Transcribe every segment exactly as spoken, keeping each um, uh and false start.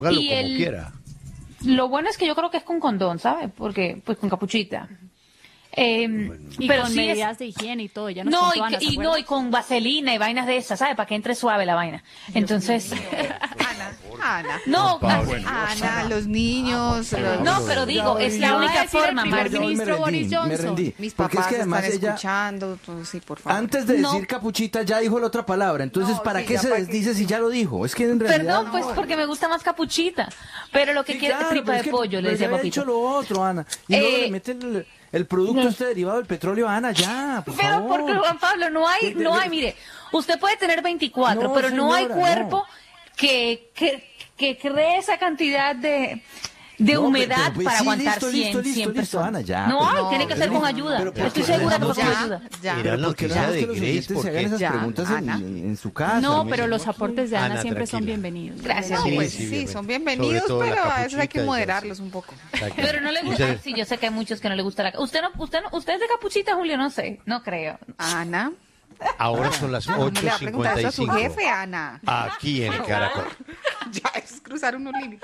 Hágalo y como el, quiera. Lo bueno es que yo creo que es con condón, ¿sabes? Porque, pues con capuchita. Eh, Bueno. Y pero con sí medidas es... de higiene y todo. Ya nos No, contó y, Ana, que- ¿se y no, acuerda? y con vaselina y vainas de esas, ¿sabes? Para que entre suave la vaina. Entonces, Ana, Ana. no, Pablo, así- bueno. Ana, los niños, los- no, pero digo, es Ya la va a única decir el forma, primer Martín. ministro Boris me Johnson. rendí. mis Porque papás es que además están ella, escuchando, entonces sí, por favor. antes de No. decir capuchita, ya dijo la otra palabra. Entonces, No, ¿para sí, qué ya se para desdice qué. si ya lo dijo? Es que en realidad... Perdón, pues porque me gusta más capuchita. Pero lo que Sí, quiero claro, es tripa pero de es que- pollo, le pero decía ya había Papito. dicho lo otro, Ana. Y luego Eh, le mete el, el producto no. este derivado del petróleo a Ana, ya, por Pero favor. porque Juan Pablo, no hay, no hay, mire, usted puede tener veinticuatro, No, pero no hay señora, cuerpo no. que, que, que cree esa cantidad de, de No, humedad pero, pues, para sí, aguantar listo, cien, listo, listo, cien listo, personas. Ana, ya, no pero- hay, no, tiene que pero ser con no, ayuda. pero Estoy porque segura que dejamos fue con ya, ayuda. ya. Mira, Pero la porque noticia dejamos de que los Grace, oyentes se hagan porque... esas Ya, preguntas en, Ana. en su casa. No, en pero su- los aportes de Ana, Ana, siempre son tranquila. bienvenidos. Gracias. No, Sí, pues sí, sí, bien. son Sobre bienvenidos, todo la pero a veces hay capuchita que y moderarlos un poco. Pero no le gusta, Muchas- sí, yo sé que hay muchos que no le gusta la... Usted no, usted no, usted es de capuchita, Julio, no sé, no creo. Ana, Ahora son las ¿cómo ocho le va a preguntar cincuenta eso y a su cinco. jefe, Ana? Aquí en Caracol. Ya, es cruzar unos límites.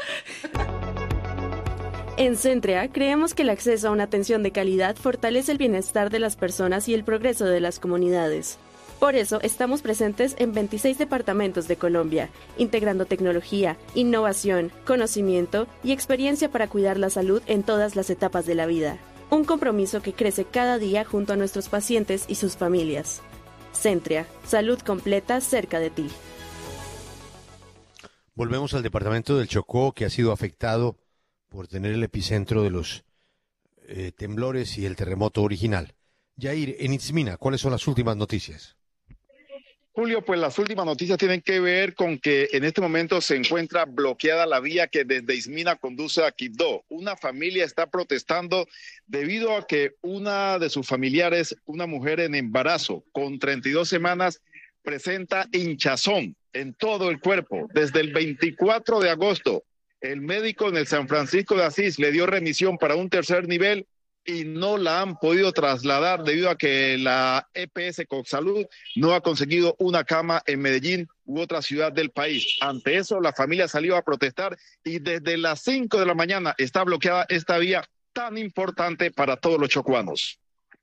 En Centrea creemos que el acceso a una atención de calidad fortalece el bienestar de las personas y el progreso de las comunidades. Por eso estamos presentes en veintiséis departamentos de Colombia, integrando tecnología, innovación, conocimiento y experiencia para cuidar la salud en todas las etapas de la vida. Un compromiso que crece cada día junto a nuestros pacientes y sus familias. Centrea, salud completa cerca de ti. Volvemos al departamento del Chocó, que ha sido afectado por tener el epicentro de los eh, temblores y el terremoto original. Yair, en Itzmina, ¿cuáles son las últimas noticias? Julio, pues las últimas noticias tienen que ver con que en este momento se encuentra bloqueada la vía que desde Izmina conduce a Quibdó. Una familia está protestando debido a que una de sus familiares, una mujer en embarazo con treinta y dos semanas, presenta hinchazón en todo el cuerpo. Desde el veinticuatro de agosto, el médico en el San Francisco de Asís le dio remisión para un tercer nivel y no la han podido trasladar debido a que la E P S Coxsalud no ha conseguido una cama en Medellín u otra ciudad del país. Ante eso, la familia salió a protestar y desde las cinco de la mañana está bloqueada esta vía tan importante para todos los chocuanos.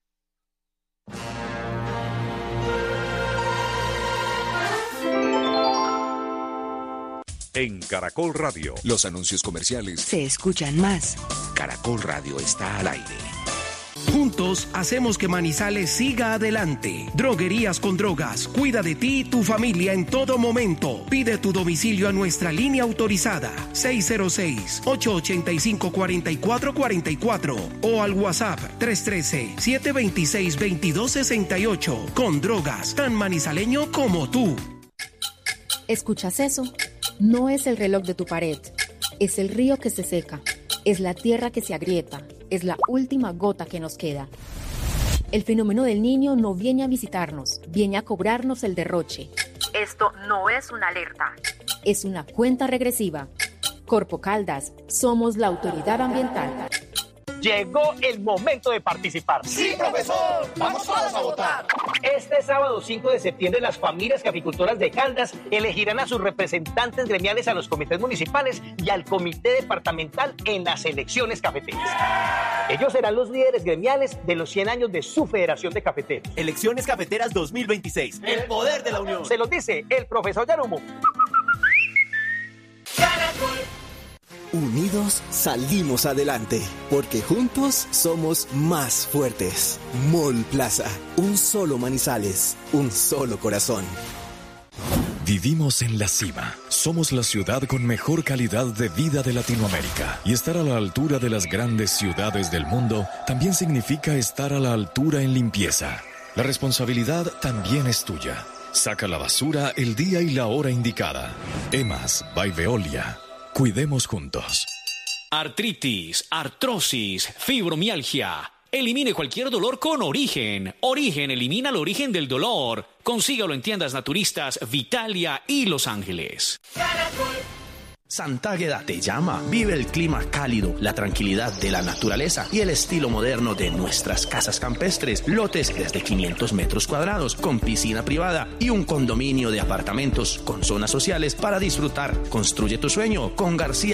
En Caracol Radio, Los anuncios comerciales. Se escuchan más. Caracol Radio está al aire. Juntos hacemos que Manizales siga adelante. Droguerías con Drogas. Cuida de ti y tu familia en todo momento. Pide tu domicilio a nuestra línea autorizada seis cero seis, ocho ocho cinco, cuatro cuatro cuatro cuatro o al WhatsApp tres uno tres, siete dos seis, dos dos seis ocho. Con Drogas, tan manizaleño como tú. ¿Escuchas eso? No es el reloj de tu pared, es el río que se seca, es la tierra que se agrieta, es la última gota que nos queda. El fenómeno del Niño no viene a visitarnos, viene a cobrarnos el derroche. Esto no es una alerta. Es una cuenta regresiva. Corpo Caldas, somos la autoridad ambiental. Llegó el momento de participar. ¡Sí, profesor! ¡Vamos todos a votar! Este sábado cinco de septiembre, las familias caficultoras de Caldas elegirán a sus representantes gremiales a los comités municipales y al comité departamental en las elecciones cafeteras. Ellos serán los líderes gremiales de los cien años de su Federación de Cafeteros. Elecciones Cafeteras dos mil veintiséis. El poder de la unión. Se los dice el profesor Yarumo. Unidos salimos adelante, porque juntos somos más fuertes. Mall Plaza, un solo Manizales, un solo corazón. Vivimos en la cima. Somos la ciudad con mejor calidad de vida de Latinoamérica. Y estar a la altura de las grandes ciudades del mundo también significa estar a la altura en limpieza. La responsabilidad también es tuya. Saca la basura el día y la hora indicada. Emas by Veolia. Cuidemos juntos. Artritis, artrosis, fibromialgia. Elimine cualquier dolor con Origen. Origen elimina el origen del dolor. Consígalo en tiendas naturistas Vitalia y Los Ángeles. Santágueda te llama. Vive el clima cálido, la tranquilidad de la naturaleza y el estilo moderno de nuestras casas campestres. Lotes desde quinientos metros cuadrados, con piscina privada y un condominio de apartamentos con zonas sociales para disfrutar. Construye tu sueño con García